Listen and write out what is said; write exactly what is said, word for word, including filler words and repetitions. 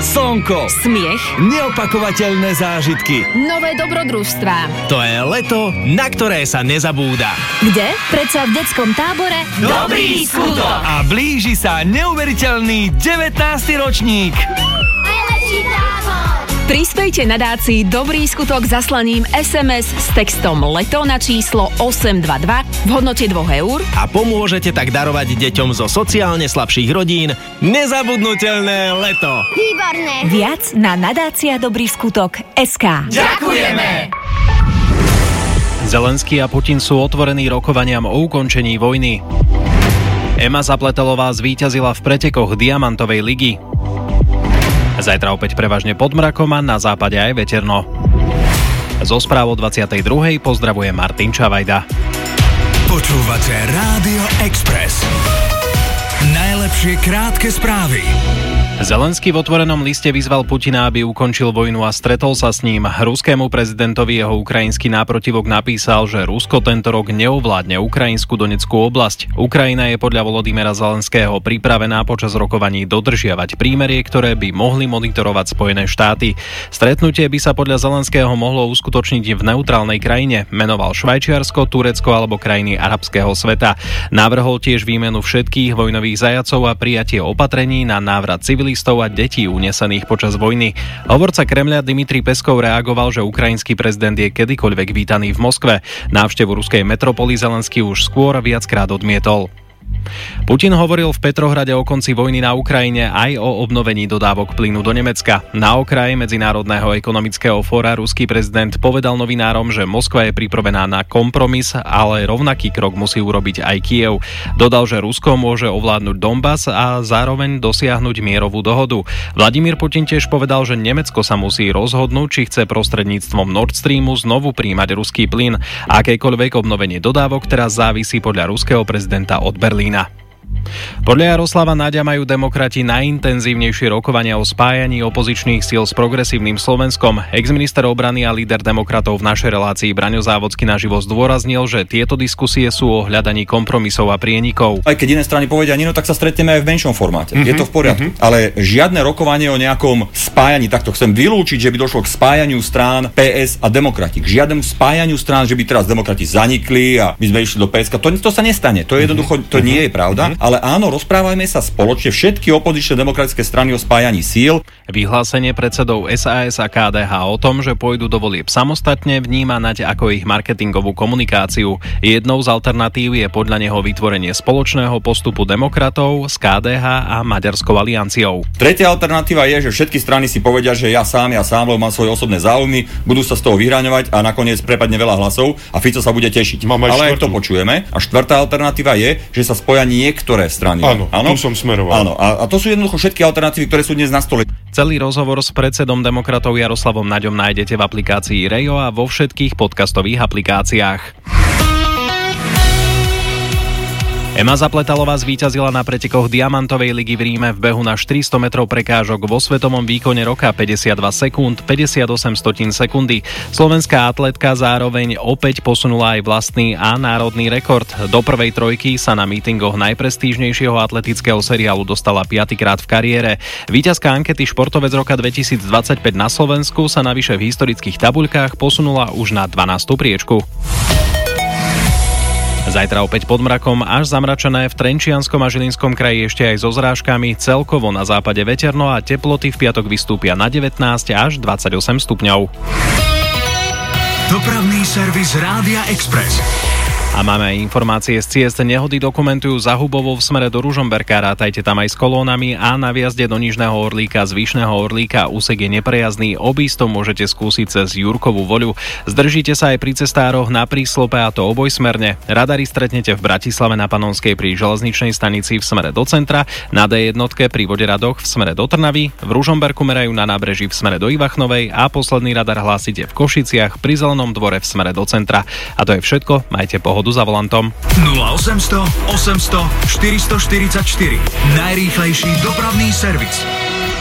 slnko, smiech, neopakovateľné zážitky, nové dobrodružstvá. To je leto, na ktoré sa nezabúda. Kde? Predsa v detskom tábore Dobrý skutok. A blíži sa neuveriteľný devätnásty ročník. Najlepší tábor. Prispejte nadácii Dobrý skutok zaslaním es em es s textom LETO na číslo osem dva dva v hodnote dva eur A pomôžete tak darovať deťom zo sociálne slabších rodín nezabudnutelné leto. Výborné. Viac na nadácia Dobrý skutok bodka es ká. Ďakujeme. Zelenský a Putin sú otvorení rokovaniam o ukončení vojny. Ema Zapletalová zvíťazila v pretekoch Diamantovej ligy. Zajtra opäť prevažne pod mrakom a na západe aj veterno. Zo správ o dvadsiatej druhej pozdravuje Martin Čavajda. Počúvate Rádio Express. Najlepšie krátke správy. Zelenský v otvorenom liste vyzval Putina, aby ukončil vojnu a stretol sa s ním. Ruskému prezidentovi jeho ukrajinský náprotivok napísal, že Rusko tento rok neovládne ukrajinskú Donetskú oblasť. Ukrajina je podľa Volodymyra Zelenského pripravená počas rokovaní dodržiavať prímerie, ktoré by mohli monitorovať Spojené štáty. Stretnutie by sa podľa Zelenského mohlo uskutočniť v neutrálnej krajine. Menoval Švajčiarsko, Turecko alebo krajiny arabského sveta. Navrhol tiež výmenu všetkých vojnových zajacov a prijatie opatrení na návrat civilistov a detí unesených počas vojny. Hovorca Kremľa Dmitrij Peskov reagoval, že ukrajinský prezident je kedykoľvek vítaný v Moskve. Návštevu ruskej metropoly Zelenský už skôr viackrát odmietol. Putin hovoril v Petrohrade o konci vojny na Ukrajine aj o obnovení dodávok plynu do Nemecka. Na okraji Medzinárodného ekonomického fóra ruský prezident povedal novinárom, že Moskva je pripravená na kompromis, ale rovnaký krok musí urobiť aj Kyjev. Dodal, že Rusko môže ovládnuť Donbas a zároveň dosiahnuť mierovú dohodu. Vladimír Putin tiež povedal, že Nemecko sa musí rozhodnúť, či chce prostredníctvom Nord Streamu znovu prijímať ruský plyn. Akékoľvek obnovenie dodávok teraz závisí podľa ruského prezidenta od Berlína. Podľa Jaroslava Náďa majú demokrati najintenzívnejšie rokovania o spájaní opozičných síl s progresívnym Slovenskom. Exminister obrany a líder demokratov v našej relácii Braňo Závodský naživo zdôraznil, že tieto diskusie sú o hľadaní kompromisov a prienikov. Aj keď iné strany povedia, nie, no tak sa stretneme aj v menšom formáte. Mm-hmm. Je to v poriadku. Mm-hmm. Ale žiadne rokovanie o nejakom spájaní, takto chcem vylúčiť, že by došlo k spájaniu strán pé es a demokrati. K žiadnemu spájaniu strán, že by teraz demokrati zanikli a my sme išli do pé es ká. To, to sa nestane. To jednoducho to nie je pravda. Mm-hmm. Ale áno, rozprávajme sa spoločne všetky opozičné demokratické strany o spájaní síl. Vyhlásenie predsedov es a es a ká dé há o tom, že pôjdu do volieb samostatne, vníma Naď ako ich marketingovú komunikáciu. Jednou z alternatív je podľa neho vytvorenie spoločného postupu demokratov s ká dé há a Maďarskou alianciou. Tretia alternatíva je, že všetky strany si povedia, že ja sám, ja sám, lebo mám svoje osobné záujmy, budú sa z toho vyhraňovať a nakoniec prepadne veľa hlasov a Fico sa bude tešiť. Ale aj to počujeme. A štvrtá alternatíva je, že sa spoja niektoré strany. Áno, áno, tu som smeroval. Áno, a, a to sú jednoducho všetky alternatívy, ktoré sú dnes na stole. Celý rozhovor s predsedom demokratov Jaroslavom Naďom nájdete v aplikácii Rejo a vo všetkých podcastových aplikáciách. Ema Zapletalová zvíťazila na pretekoch Diamantovej ligy v Ríme v behu na štyristo metrov prekážok vo svetovom výkone roka päťdesiatdva sekúnd, päťdesiatosem stotín sekundy. Slovenská atletka zároveň opäť posunula aj vlastný a národný rekord. Do prvej trojky sa na mítingoch najprestížnejšieho atletického seriálu dostala piatykrát v kariére. Víťazka ankety Športovec roka dvetisícdvadsaťpäť na Slovensku sa navyše v historických tabuľkách posunula už na dvanástu priečku. Zajtra opäť pod mrakom, až zamračené v Trenčianskom a Žilinskom kraji ešte aj so zrážkami, celkovo na západe veterno a teploty v piatok vystúpia na devätnásť až dvadsaťosem stupňov. Dopravný servis Rádia Express. A máme aj informácie z ciest. Nehody dokumentujú za Hubovou v smere do Ružomberka. Rátajte tam aj s kolónami a na výjazde do Nižného Orlíka z Vyšného Orlíka úsek je neprejazdný. Obísť to môžete skúsiť cez Jurkovú Voľu. Zdržíte sa aj pri cestároch na príslope, a to obojsmerne. Radary stretnete v Bratislave na Panonskej pri železničnej stanici v smere do centra, na dé jedna pri Voderadoch v smere do Trnavy, v Ružomberku merajú na nábreží v smere do Ivachnovej a posledný radar hlásite v Košiciach pri Zelenom dvore v smere do centra. A to je všetko. Majte pohodu za volantom. nula osemsto osemsto štyristoštyridsaťštyri. Najrýchlejší dopravný servis.